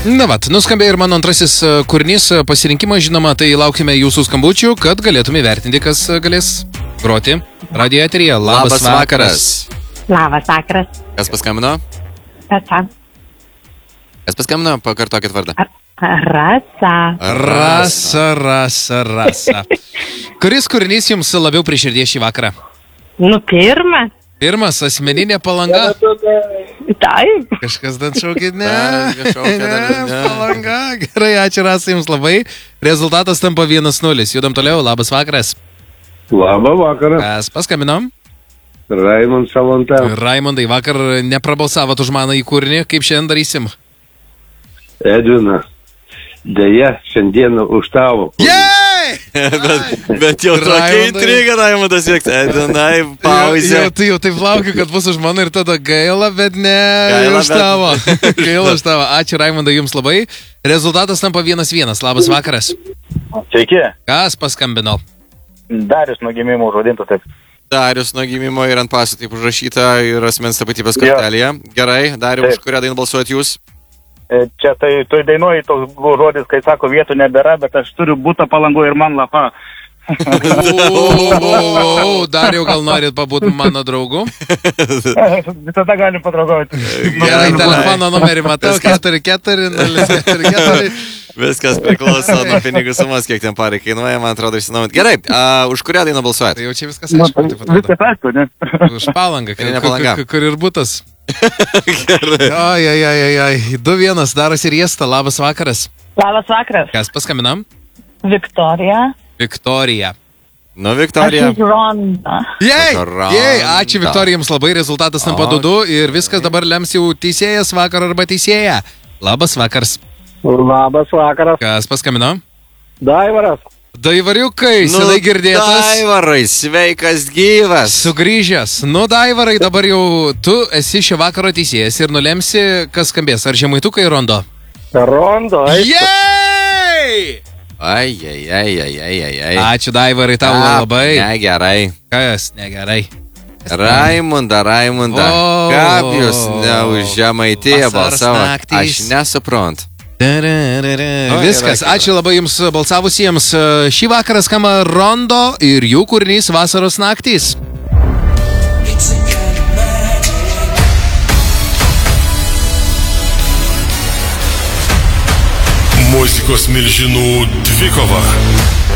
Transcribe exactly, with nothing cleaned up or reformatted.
Na vat, nuskambėjo ir mano antrasis kūrinys, pasirinkimas, žinoma, tai laukime jūsų skambučių, kad galėtume įvertinti, kas galės groti radijo eteryje. Labas, Labas vakaras. Labas vakaras. Kas paskambino? Rasa. Kas paskambino? Pakartokit vardą. Rasa. Rasa, rasa, rasa. Kuris kūrinys jums labiau prie širdies šį vakarą? Nu, pirmas. Pirmas, asmeninė Palanga. Taip. Kažkas dan šaukit, ne? Kažkokia Ne, dar, ne. Palanga. Gerai, ačiū Rasa jums labai. Rezultatas tampa vienas nulis. Judam toliau, labas vakaras. Labą vakarą. Kas paskambinom? Raimond Salonta. Raimondai, vakar neprabalsavot už maną į kūrinį. Kaip šiandien darysim? Edvina. Deja, šiandieną už tavo. Jei! bet, bet jau tokia Raimondai. intriga, Raimondas sieks. Edinai, pauzė. Jau, tai jau taip laukiu, kad bus už mano ir tada gaila, bet ne Gaila, už bet- tavo. Gaila už tavo. Ačiū Raimondai jums labai. Rezultatas tampa vienas vienas. Labas vakaras. Sveiki, Kas paskambino? Darius nuo gimimo užvadintų taip. Darius nuo gimimo ir ant pasų taip užrašyta ir asmens tapatybės Jo. kortelėje. Gerai, Dariu, už Taip. kurią dainą balsuojat jūs? E, Čia tai tu dainuoji toks buvo žodis, kai sako, vietų nebėra, bet aš turiu būtą Palangoje ir man lapa. O, dar jau gal norit pabūti mano draugu? Visada galim padraugauti. Gerai, telefono numerį matau. keturi keturi nulis keturi keturi. Viskas priklauso nuo pinigų sumos, kiek ten parai kainuoja, man atrodo, išsinuomot. Gerai, a, už kurią dainą balsuojat? Tai jau čia viskas aišku. taip atrodo. Viskas aišku, ne? Už Palangą, Karinė kur- Palanga. kur- kur ir būtas. Gerai. Oi, oi, oi, oi, oi. du vienas, daras ir Riesta. Labas vakaras. Labas vakaras. Kas paskambinam? Viktorija. Viktorija. Nu, Aš Viktorija. iš Ronda. Jej, Randa. jej, ačiū Viktorija jums labai, rezultatas tampa O. du du ir viskas dabar lems jau teisėjas vakar arba teisėja. Labas vakars. Labas vakaras. Kas paskambino? Daivaras. Daivariukai, senai girdėtas. Daivarai, sveikas gyvas. Sugrįžęs. Nu, Daivarai, dabar jau tu esi šio vakaro teisėjas ir nulemsi, kas skambės. Ar žemaitukai Rondo? Rondo. Jej! Ai, ai, ai, ai, ai, ai, ai. Ačiū, Daivarai, tau labai. Negerai. Kas negerai? Raimunda, Raimunda. O. Kaip jūs ne už Žemaitiją Vasaros balsavot? naktys. Aš nesuprantu. Tararara. O, Viskas, yra, ačiū labai jums balsavusiems. Šį vakarą skamba Rondo ir jų kūrinys Vasaros naktys. Muzikos milžinų dvikova.